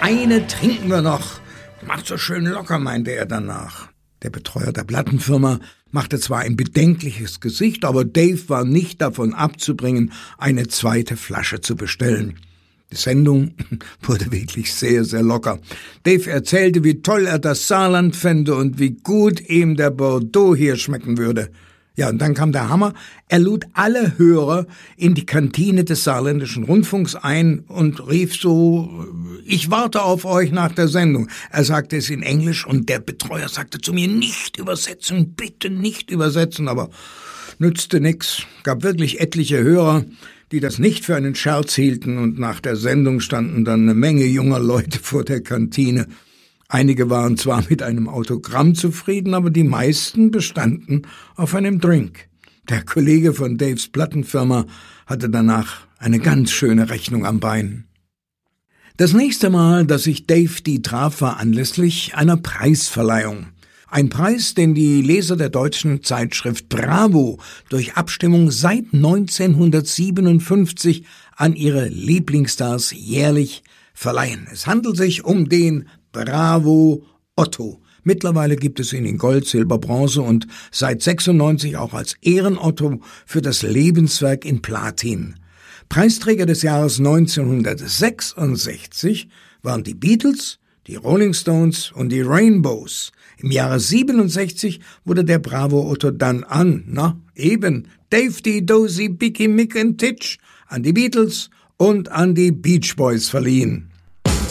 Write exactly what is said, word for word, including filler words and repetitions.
eine trinken wir noch. Macht so schön locker, meinte er danach. Der Betreuer der Plattenfirma machte zwar ein bedenkliches Gesicht, aber Dave war nicht davon abzubringen, eine zweite Flasche zu bestellen. Die Sendung wurde wirklich sehr, sehr locker. Dave erzählte, wie toll er das Saarland fände und wie gut ihm der Bordeaux hier schmecken würde. Ja, und dann kam der Hammer. Er lud alle Hörer in die Kantine des Saarländischen Rundfunks ein und rief so, ich warte auf euch nach der Sendung. Er sagte es in Englisch und der Betreuer sagte zu mir, nicht übersetzen, bitte nicht übersetzen, aber nützte nix. Gab wirklich etliche Hörer, die das nicht für einen Scherz hielten, und nach der Sendung standen dann eine Menge junger Leute vor der Kantine. Einige waren zwar mit einem Autogramm zufrieden, aber die meisten bestanden auf einem Drink. Der Kollege von Daves Plattenfirma hatte danach eine ganz schöne Rechnung am Bein. Das nächste Mal, dass ich Dave die traf, war anlässlich einer Preisverleihung. Ein Preis, den die Leser der deutschen Zeitschrift Bravo durch Abstimmung seit neunzehnhundertsiebenundfünfzig an ihre Lieblingsstars jährlich verleihen. Es handelt sich um den Bravo Otto. Mittlerweile gibt es ihn in Gold, Silber, Bronze und seit sechsundneunzig auch als Ehrenotto für das Lebenswerk in Platin. Preisträger des Jahres neunzehnhundertsechsundsechzig waren die Beatles, die Rolling Stones und die Rainbows. Im Jahre siebenundsechzig wurde der Bravo Otto dann an, na eben, Dave D. Dozy, Bicky, Mick und Titch, an die Beatles und an die Beach Boys verliehen.